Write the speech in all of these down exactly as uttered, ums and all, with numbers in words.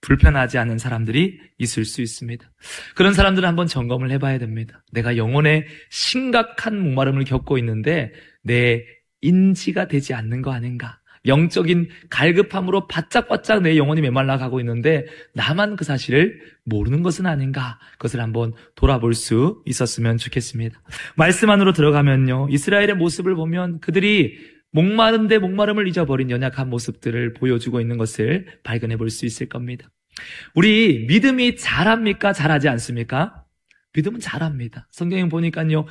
불편하지 않은 사람들이 있을 수 있습니다. 그런 사람들은 한번 점검을 해봐야 됩니다. 내가 영혼에 심각한 목마름을 겪고 있는데 내 인지가 되지 않는 거 아닌가? 영적인 갈급함으로 바짝바짝 내 영혼이 메말라 가고 있는데 나만 그 사실을 모르는 것은 아닌가? 그것을 한번 돌아볼 수 있었으면 좋겠습니다. 말씀 안으로 들어가면요, 이스라엘의 모습을 보면 그들이 목마른데 목마름을 잊어버린 연약한 모습들을 보여주고 있는 것을 발견해 볼 수 있을 겁니다. 우리 믿음이 잘합니까? 잘하지 않습니까? 믿음은 잘합니다. 성경에 보니까요,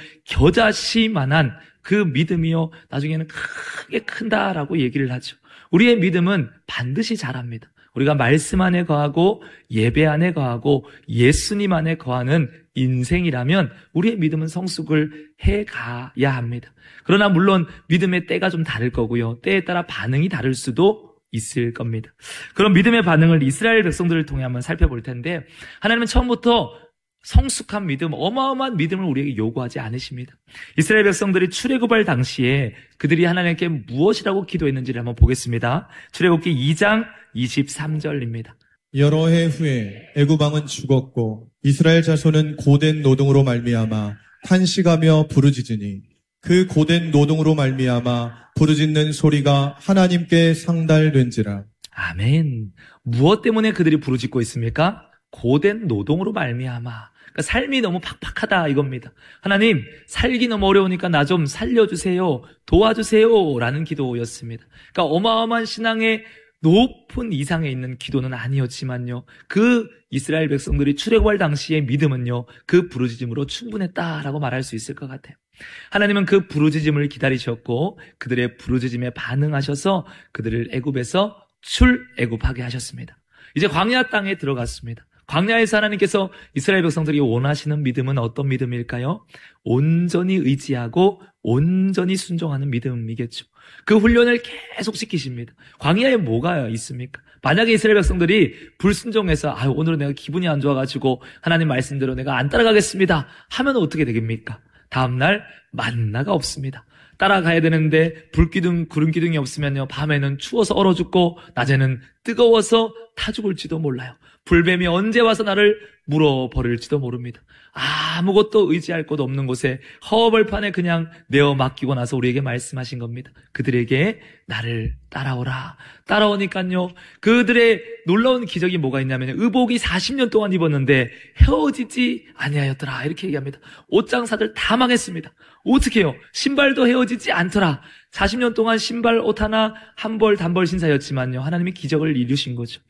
겨자씨만한 그 믿음이요, 나중에는 크게 큰다라고 얘기를 하죠. 우리의 믿음은 반드시 잘합니다. 우리가 말씀 안에 거하고 예배 안에 거하고 예수님 안에 거하는 인생이라면 우리의 믿음은 성숙을 해가야 합니다. 그러나 물론 믿음의 때가 좀 다를 거고요, 때에 따라 반응이 다를 수도 있을 겁니다. 그런 믿음의 반응을 이스라엘 백성들을 통해 한번 살펴볼 텐데, 하나님은 처음부터 성숙한 믿음, 어마어마한 믿음을 우리에게 요구하지 않으십니다. 이스라엘 백성들이 출애굽할 당시에 그들이 하나님께 무엇이라고 기도했는지를 한번 보겠습니다. 출애굽기 이 장 이십삼 절입니다. 여러 해 후에 애굽 왕은 죽었고 이스라엘 자손은 고된 노동으로 말미암아 탄식하며 부르짖으니 그 고된 노동으로 말미암아 부르짖는 소리가 하나님께 상달된지라. 아멘. 무엇 때문에 그들이 부르짖고 있습니까? 고된 노동으로 말미암아. 그러니까 삶이 너무 팍팍하다 이겁니다. 하나님, 살기 너무 어려우니까 나 좀 살려주세요, 도와주세요 라는 기도였습니다. 그러니까 어마어마한 신앙의 높은 이상에 있는 기도는 아니었지만요, 그 이스라엘 백성들이 출애굽할 당시의 믿음은요, 그 부르짖음으로 충분했다라고 말할 수 있을 것 같아요. 하나님은 그 부르짖음을 기다리셨고 그들의 부르짖음에 반응하셔서 그들을 애굽에서 출애굽하게 하셨습니다. 이제 광야 땅에 들어갔습니다. 광야에서 하나님께서 이스라엘 백성들이 원하시는 믿음은 어떤 믿음일까요? 온전히 의지하고 온전히 순종하는 믿음이겠죠. 그 훈련을 계속 시키십니다. 광야에 뭐가 있습니까? 만약에 이스라엘 백성들이 불순종해서 아, 오늘은 내가 기분이 안 좋아가지고 하나님 말씀대로 내가 안 따라가겠습니다 하면 어떻게 되겠습니까? 다음날 만나가 없습니다. 따라가야 되는데 불기둥, 구름기둥이 없으면요, 밤에는 추워서 얼어 죽고 낮에는 뜨거워서 타 죽을지도 몰라요. 불뱀이 언제 와서 나를 물어버릴지도 모릅니다. 아무것도 의지할 곳 없는 곳에 허벌판에 그냥 내어 맡기고 나서 우리에게 말씀하신 겁니다. 그들에게 나를 따라오라. 따라오니까요, 그들의 놀라운 기적이 뭐가 있냐면 의복이 사십 년 동안 입었는데 헤어지지 아니하였더라 이렇게 얘기합니다. 옷장사들 다 망했습니다. 어떻게 해요? 신발도 헤어지지 않더라. 사십 년 동안 신발 옷 하나 한 벌 단벌 신사였지만요, 하나님이 기적을 이루신 거죠.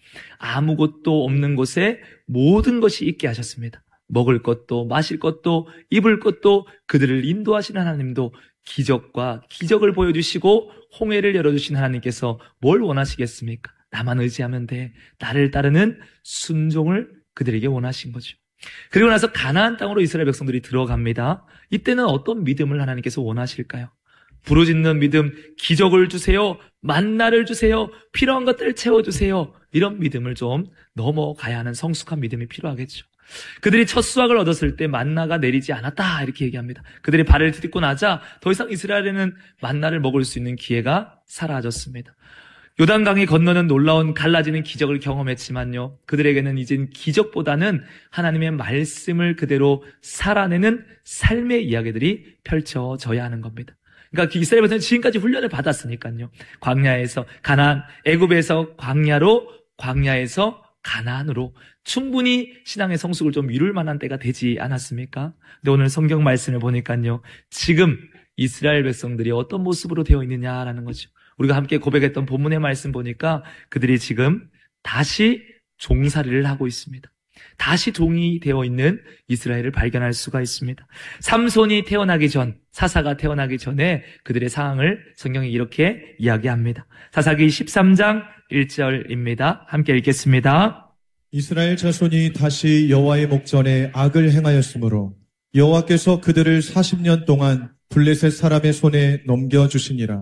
아무것도 없는 곳에 모든 것이 있게 하셨습니다. 먹을 것도 마실 것도 입을 것도 그들을 인도하시는 하나님도 기적과 기적을 보여주시고 홍해를 열어주신 하나님께서 뭘 원하시겠습니까? 나만 의지하면 돼. 나를 따르는 순종을 그들에게 원하신 거죠. 그리고 나서 가나안 땅으로 이스라엘 백성들이 들어갑니다. 이때는 어떤 믿음을 하나님께서 원하실까요? 부르짖는 믿음, 기적을 주세요, 만나를 주세요, 필요한 것들을 채워주세요, 이런 믿음을 좀 넘어가야 하는 성숙한 믿음이 필요하겠죠. 그들이 첫 수확을 얻었을 때 만나가 내리지 않았다 이렇게 얘기합니다. 그들이 발을 디딛고 나자 더 이상 이스라엘에는 만나를 먹을 수 있는 기회가 사라졌습니다. 요단강이 건너는 놀라운 갈라지는 기적을 경험했지만요, 그들에게는 이젠 기적보다는 하나님의 말씀을 그대로 살아내는 삶의 이야기들이 펼쳐져야 하는 겁니다. 그러니까 이스라엘 백성은 지금까지 훈련을 받았으니까요, 광야에서 가나안, 애굽에서 광야로, 광야에서 가나안으로 충분히 신앙의 성숙을 좀 이룰 만한 때가 되지 않았습니까? 근데 오늘 성경 말씀을 보니까요, 지금 이스라엘 백성들이 어떤 모습으로 되어 있느냐라는 거죠. 우리가 함께 고백했던 본문의 말씀 보니까 그들이 지금 다시 종살이를 하고 있습니다. 다시 종이 되어 있는 이스라엘을 발견할 수가 있습니다. 삼손이 태어나기 전, 사사가 태어나기 전에 그들의 상황을 성경이 이렇게 이야기합니다. 사사기 십삼 장 일 절입니다. 함께 읽겠습니다. 이스라엘 자손이 다시 여호와의 목전에 악을 행하였으므로 여호와께서 그들을 사십 년 동안 블레셋 사람의 손에 넘겨주시니라.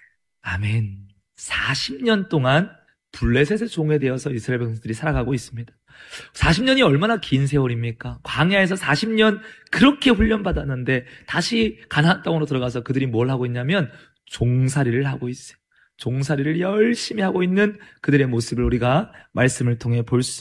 아멘. 사십 년 동안 블레셋의 종에 되어서 이스라엘 백성들이 살아가고 있습니다. 사십 년이 얼마나 긴 세월입니까? 광야에서 사십 년 그렇게 훈련받았는데 다시 가나안 땅으로 들어가서 그들이 뭘 하고 있냐면 종살이를 하고 있어요. 종살이를 열심히 하고 있는 그들의 모습을 우리가 말씀을 통해 볼 수